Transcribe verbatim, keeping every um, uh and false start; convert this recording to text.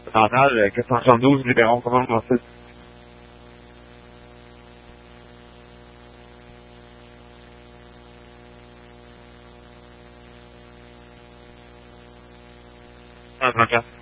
Mental, quatre cent soixante-douze, Libéron, comment on fait? cent trente-quatre.